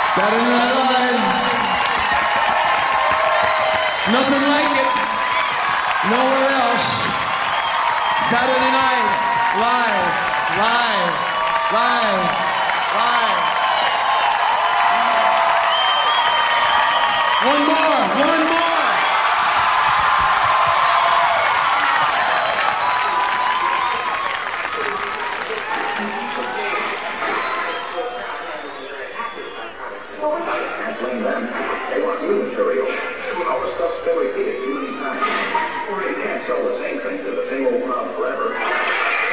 Saturday Night Live. Nothing like it. Nowhere else. Saturday Night Live. Live. Live. Live. One more. One more. They want new material. Our stuff's been repeated too many times. Or you can't sell the same thing to the same old crowd forever.